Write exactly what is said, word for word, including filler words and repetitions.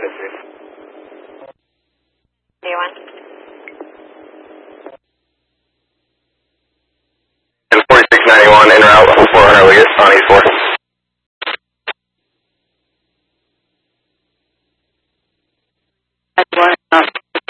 Do you want? forty-six ninety-one en route, four hundred Lucas on East four.